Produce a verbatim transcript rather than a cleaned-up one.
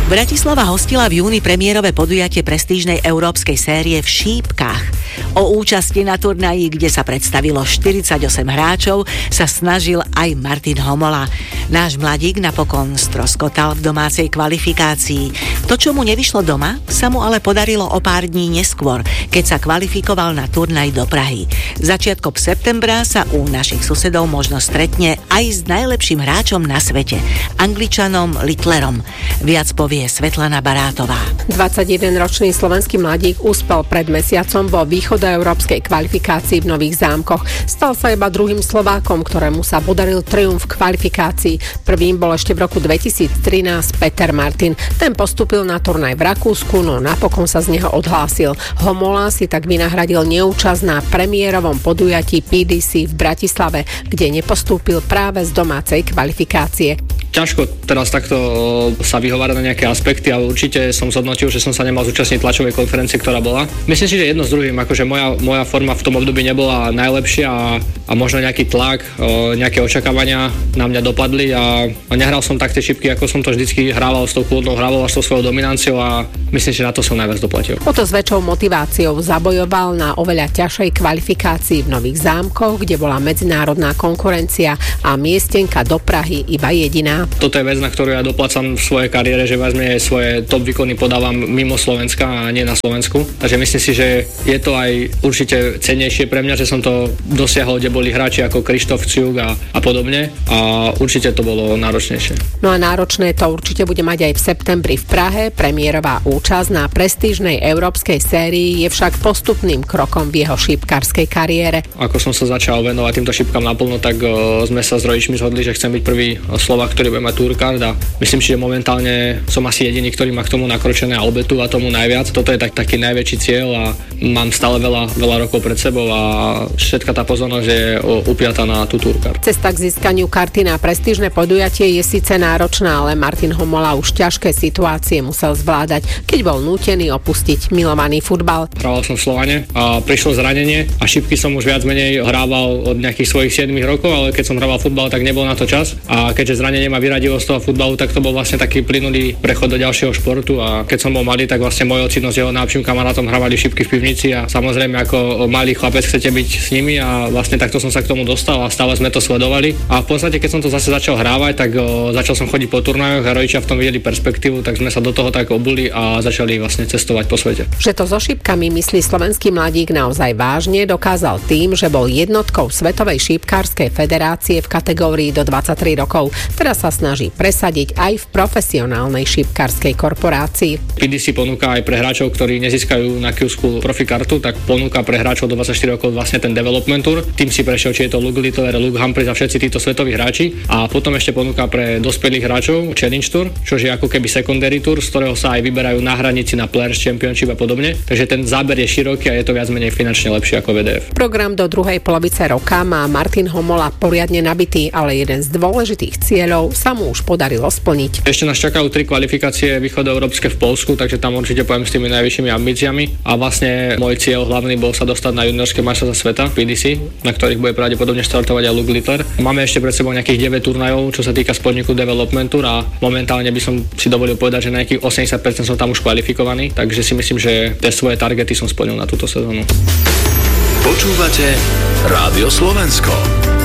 Bratislava hostila v júni premiérové podujatie prestížnej európskej série v šípkach. O účasti na turnaji, kde sa predstavilo štyridsaťosem hráčov, sa snažil aj Martin Homola. Náš mladík napokon stroskotal v domácej kvalifikácii. To, čo mu nevyšlo doma, sa mu ale podarilo o pár dní neskôr, keď sa kvalifikoval na turnaj do Prahy. Začiatkom septembra sa u našich susedov možno stretne aj s najlepším hráčom na svete, Angličanom Littlerom. Viac povie Svetlana Barátová. dvadsaťjedenročný slovenský mladík uspel pred mesiacom vo východoeurópskej kvalifikácii v Nových Zámkoch. Stal sa iba druhým Slovákom, ktorému sa podaril triumf v kvalifikácii. Prvým bol ešte v roku dvetisíctrinásť Peter Martin. Ten postúpil na turnaj v Rakúsku, no napokon sa z neho odhlásil. Homola si tak vynahradil neúčasť na premiérovom podujatí pé dé cé v Bratislave, kde nepostúpil práve z domácej kvalifikácie. Ťažko teraz takto sa vyhovárať na nejaké aspekty, ale určite som zhodnotil, že som sa nemal zúčastniť tlačovej konferencie, ktorá bola. Myslím si, že jedno s druhým, akože moja, moja forma v tom období nebola najlepšia a, a možno nejaký tlak, nejaké očakávania na mňa dopadli a, a nehral som tak tie šipky, ako som to vždycky hrával s tou kľudnou hravou a s tou svojou dominanciou a myslím, že na to som najviac doplatil. O to s väčšou motiváciou zabojoval na oveľa ťažšej kvalifikácii v Nových Zámkoch, kde bola medzinárodná konkurencia a miestenka do Prahy iba jediná. Toto je vec, na ktorú ja doplácam v svojej kariére, že vlastne svoje top výkony podávam mimo Slovenska a nie na Slovensku. Takže myslím si, že je to aj určite cennejšie pre mňa, že som to dosiahol, kde boli hráči ako Krištof Ciuk a, a podobne a určite to bolo náročnejšie. No a náročné to určite bude mať aj v septembri v Prahe. Premiérová účasť na prestížnej európskej sérii je však postupným krokom v jeho šípkarskej kariére. Ako som sa začal venovať týmto šípkam naplno, tak uh, sme sa s rodičmi zhodli, že chcem byť prvý Slovák, ktorý bude mať tourcard a myslím si, že momentálne som asi jediný, ktorý má k tomu nakročené a obetúva tomu najviac. Toto je tak, taký najväčší cieľ a mám stále veľa, veľa rokov pred sebou a všetka tá pozornosť je upiatá na tú tourcard. Cesta k získaniu karty na prestížne podujatie je síce náročná, ale Martin Homola už ťažké situácie musel zvládať, keď bol nútený opustiť milovaný futbal. Hrával som v Slovane a prišlo zranenie a šipky som už viac menej hrával od nejakých svojich siedmich rokov, ale keď som hrával futbal, tak nebol na to čas a keďže zranenie ma vyradilo z toho futbalu, tak to bol vlastne taký plynulý prechod do ďalšieho športu a keď som bol malý, tak vlastne môj ocino s jeho najlepším kamarátom hrávali šipky v pivnici a samozrejme ako malý chlapec chcete byť s nimi a vlastne takto som sa k tomu dostal a stále sme to sledovali a v podstate keď som to zase začal hrávať, tak o, začal som chodiť po turnajoch a rodičia v tom videli perspektívu, tak sme sa do toho tak obuli a začali vlastne cestovať po svete. Že to so šípkami myslí slovenský mladík naozaj vážne, dokázal tým, že bol jednotkou Svetovej šípkarskej federácie v kategórii do dvadsaťtri rokov. Teraz sa snaží presadiť aj v profesionálnej šípkarskej korporácii. pé dé cé ponúka aj pre hráčov, ktorí nezískajú na Q-School profi kartu, tak ponúka pre hráčov do dvadsaťštyri rokov vlastne ten development tour. Tým si prešiel, či je to Luke Littler, Luke Humphries a všetci títo svetoví hráči. A potom ešte ponúka pre dospelých hráčov Challenge Tour, čo je ako keby secondary tour, z ktorého sa aj vyberajú náhradníci na Players Championship a podobne. Takže ten záber je široký a je to viac menej finančne lepšie ako vé dé ef. Program do druhej polovice roka má Martin Homola poriadne nabitý, ale jeden z dôležitých cieľov sa mu už podarilo splniť. Ešte nás čakajú tri kvalifikácie východoeurópske v Poľsku, takže tam určite pojem s tými najvyššími ambíciami a vlastne môj cieľ hlavný bol sa dostať na juniorské majstrovstvá sveta pé dé cé, na ktorých bude pravdepodobne štartovať aj Luke Littler. Máme ešte pred sebou nejakých deväť turnajov, čo sa týka spodníku Development Tour a momentálne by som si dovolil povedať, že na nejakých osemdesiat percent som tam už kvalifikovaný, takže si myslím, že tie svoje targety som splnil na túto sezónu. Počúvate Rádio Slovensko.